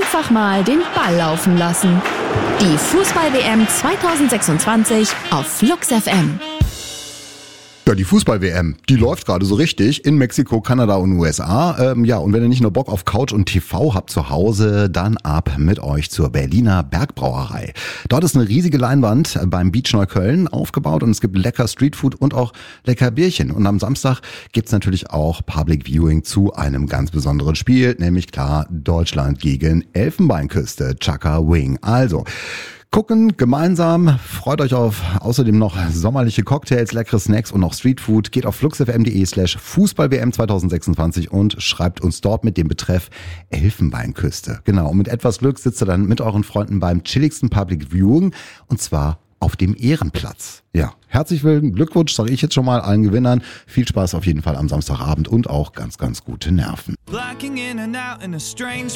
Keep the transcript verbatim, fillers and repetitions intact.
Einfach mal den Ball laufen lassen. Die Fußball-W M zwanzig sechsundzwanzig auf Flux F M. Ja, die Fußball-W M, die läuft gerade so richtig in Mexiko, Kanada und U S A. Ähm, ja, und wenn ihr nicht nur Bock auf Couch und T V habt zu Hause, dann ab mit euch zur Berliner Bergbrauerei. Dort ist eine riesige Leinwand beim Beach Neukölln aufgebaut und es gibt lecker Streetfood und auch lecker Bierchen. Und am Samstag gibt's natürlich auch Public Viewing zu einem ganz besonderen Spiel, nämlich klar Deutschland gegen Elfenbeinküste, Chaka Wing. Also gucken gemeinsam, freut euch auf außerdem noch sommerliche Cocktails, leckere Snacks und noch Streetfood. Geht auf fluxfm.de slash Fußball-WM zwanzig sechsundzwanzig und schreibt uns dort mit dem Betreff Elfenbeinküste. Genau, und mit etwas Glück sitzt ihr dann mit euren Freunden beim chilligsten Public Viewing und zwar auf dem Ehrenplatz. Ja, herzlichen Glückwunsch, sage ich jetzt schon mal allen Gewinnern. Viel Spaß auf jeden Fall am Samstagabend und auch ganz, ganz gute Nerven. Blacking in and out in a strange